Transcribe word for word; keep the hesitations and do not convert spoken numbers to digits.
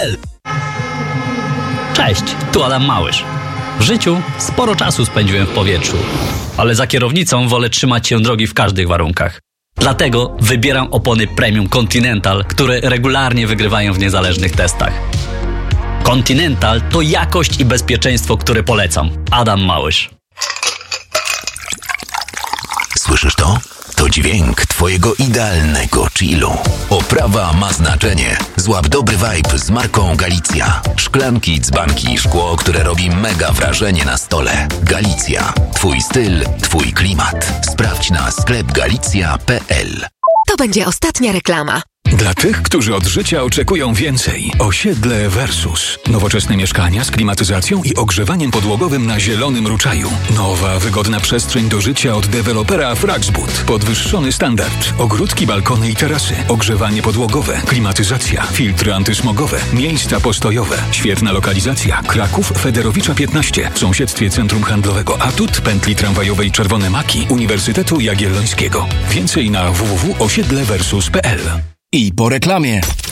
l. Cześć, tu Adam Małysz. W życiu sporo czasu spędziłem w powietrzu, ale za kierownicą wolę trzymać się drogi w każdych warunkach. Dlatego wybieram opony Premium Continental, które regularnie wygrywają w niezależnych testach. Continental to jakość i bezpieczeństwo, które polecam. Adam Małysz. Słyszysz to? To dźwięk twojego idealnego chillu. Oprawa ma znaczenie. Złap dobry vibe z marką Galicja. Szklanki, dzbanki i szkło, które robi mega wrażenie na stole. Galicja. Twój styl, twój klimat. Sprawdź na sklep galicja kropka p l. To będzie ostatnia reklama. Dla tych, którzy od życia oczekują więcej. Osiedle Versus. Nowoczesne mieszkania z klimatyzacją i ogrzewaniem podłogowym na zielonym ruczaju. Nowa, wygodna przestrzeń do życia od dewelopera Fraxbud. Podwyższony standard. Ogródki, balkony i tarasy. Ogrzewanie podłogowe. Klimatyzacja. Filtry antysmogowe. Miejsca postojowe. Świetna lokalizacja. Kraków, Federowicza piętnaście. W sąsiedztwie Centrum Handlowego Atut, pętli tramwajowej Czerwone Maki, Uniwersytetu Jagiellońskiego. Więcej na w w w kropka osiedle versus kropka p l. I po reklamie.